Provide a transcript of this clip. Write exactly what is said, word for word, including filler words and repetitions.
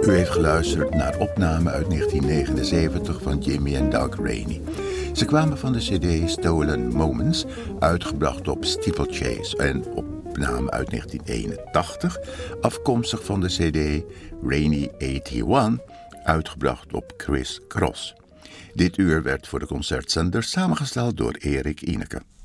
U heeft geluisterd naar opname uit negentien negenenzeventig van Jimmy en Doug Rainey. Ze kwamen van de cd Stolen Moments, uitgebracht op Steeplechase, en opname uit negentien eenentachtig, afkomstig van de cd Rainey eenennegentig, uitgebracht op Criss Cross. Dit uur werd voor de concertzender samengesteld door Erik Ineke.